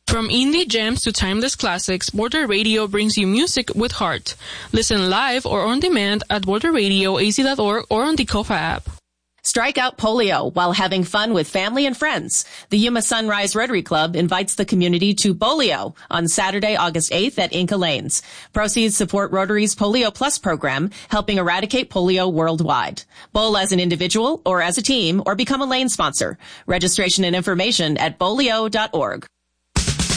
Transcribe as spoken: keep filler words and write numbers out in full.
From indie gems to timeless classics, Border Radio brings you music with heart. Listen live or on demand at border radio a z dot org or on the Kofa app. Strike out polio while having fun with family and friends. The Yuma Sunrise Rotary Club invites the community to Bolio on Saturday, August eighth at Inca Lanes. Proceeds support Rotary's Polio Plus program, helping eradicate polio worldwide. Bowl as an individual or as a team or become a lane sponsor. Registration and information at bolio dot org.